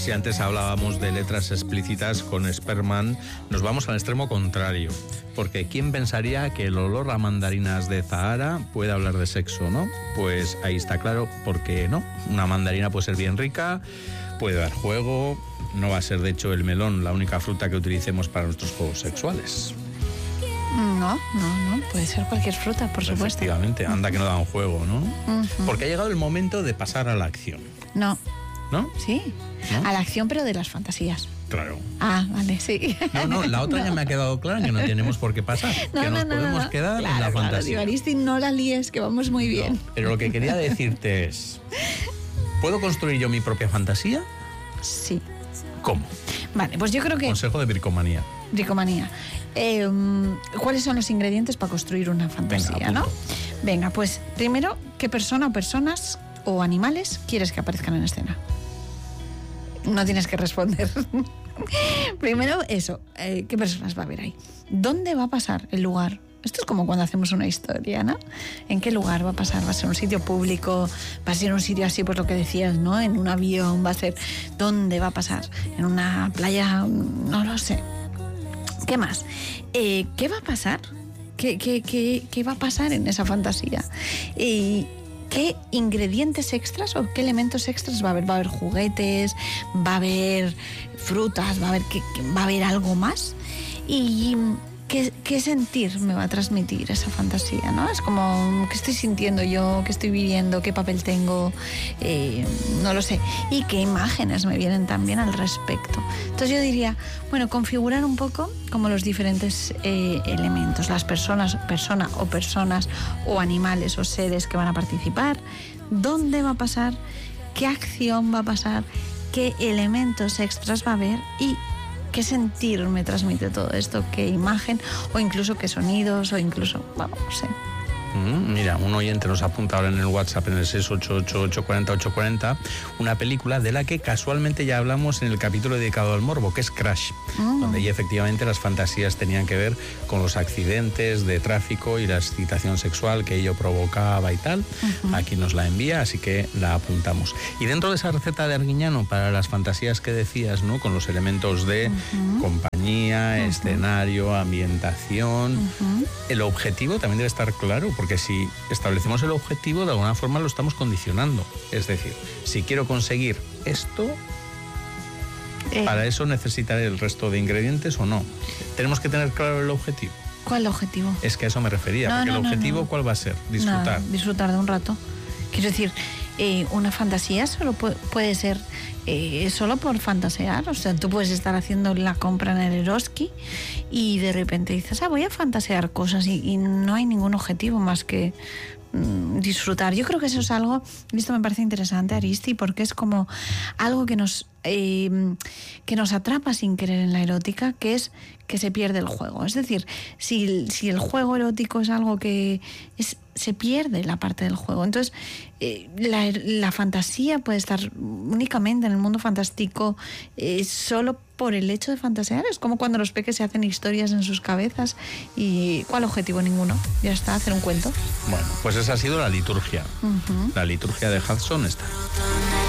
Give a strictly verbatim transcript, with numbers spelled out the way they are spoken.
si antes hablábamos de letras explícitas con Sperman, nos vamos al extremo contrario. Porque ¿quién pensaría que el olor a mandarinas de Zahara puede hablar de sexo, no? Pues ahí está claro, porque no. Una mandarina puede ser bien rica, puede dar juego, no va a ser de hecho el melón la única fruta que utilicemos para nuestros juegos sexuales. No, no, no, puede ser cualquier fruta, por supuesto. Efectivamente, anda que no da un juego, ¿no? Uh-huh. Porque ha llegado el momento de pasar a la acción. No. ¿No? Sí, ¿no? A la acción, pero de las fantasías. Claro. Ah, vale, sí. No, no, la otra no. Ya me ha quedado clara, que no tenemos por qué pasar. No, que no, nos no, podemos no, no. quedar claro, en la claro, fantasía. Digo, Aristi, no la líes, que vamos muy bien. No, pero lo que quería decirte es, ¿puedo construir yo mi propia fantasía? Sí. ¿Cómo? Vale, pues yo creo que... Consejo de bricomanía. Bricomanía. Eh, ¿Cuáles son los ingredientes para construir una fantasía, Venga, no? Venga, pues primero, ¿qué persona o personas o animales quieres que aparezcan en escena? No tienes que responder. Primero, eso, eh, ¿qué personas va a haber ahí? ¿Dónde va a pasar el lugar? Esto es como cuando hacemos una historia, ¿no? ¿En qué lugar va a pasar? ¿Va a ser un sitio público? ¿Va a ser un sitio así, pues lo que decías, ¿no? En un avión, ¿va a ser? ¿Dónde va a pasar? ¿En una playa? No lo sé. ¿Qué más? Eh, ¿Qué va a pasar? ¿Qué, qué, qué, qué va a pasar en esa fantasía? Y... ¿Qué ingredientes extras o qué elementos extras va a haber? ¿Va a haber juguetes? ¿Va a haber frutas? ¿Va a haber, qué, va a haber algo más? ¿Y qué, qué sentir me va a transmitir esa fantasía, ¿no? Es como, ¿qué estoy sintiendo yo? ¿Qué estoy viviendo? ¿Qué papel tengo? Eh, no lo sé. ¿Y qué imágenes me vienen también al respecto? Entonces yo diría, bueno, configurar un poco como los diferentes eh, elementos, las personas, persona o personas o animales o seres que van a participar, dónde va a pasar, qué acción va a pasar, qué elementos extras va a haber y qué sentir me transmite todo esto, qué imagen o incluso qué sonidos o incluso, vamos, no sé. Mm, mira, un oyente nos apunta ahora en el WhatsApp en el seis ocho ocho, ocho cuatro cero, ocho cuatro cero una película de la que casualmente ya hablamos en el capítulo dedicado al morbo, que es Crash, mm. donde ya efectivamente las fantasías tenían que ver con los accidentes de tráfico y la excitación sexual que ello provocaba y tal. Uh-huh. Aquí nos la envía, así que la apuntamos. Y dentro de esa receta de Arguiñano para las fantasías que decías, ¿no? Con los elementos de uh-huh. compañía, uh-huh. escenario, ambientación, uh-huh. el objetivo también debe estar claro, porque si establecemos el objetivo, de alguna forma lo estamos condicionando. Es decir, si quiero conseguir esto, eh. ¿para eso necesitaré el resto de ingredientes o no? ¿Tenemos que tener claro el objetivo? ¿Cuál objetivo? Es que a eso me refería, no, porque no, el objetivo, no, no. ¿cuál va a ser? Disfrutar. No, disfrutar de un rato. Quiero decir, eh, una fantasía solo puede, puede ser eh, solo por fantasear. O sea, tú puedes estar haciendo la compra en el Eroski y de repente dices, ah, voy a fantasear cosas y, y no hay ningún objetivo más que mm, disfrutar. Yo creo que eso es algo, y esto me parece interesante, Aristi, porque es como algo que nos, eh, que nos atrapa sin querer en la erótica, que es que se pierde el juego. Es decir, si, si el juego erótico es algo que es, se pierde la parte del juego. Entonces, eh, la, la fantasía puede estar únicamente en el mundo fantástico eh, solo por el hecho de fantasear. Es como cuando los peques se hacen historias en sus cabezas y ¿cuál objetivo? Ninguno. Ya está, hacer un cuento. Bueno, pues esa ha sido la liturgia. Uh-huh. La liturgia de Hudson está.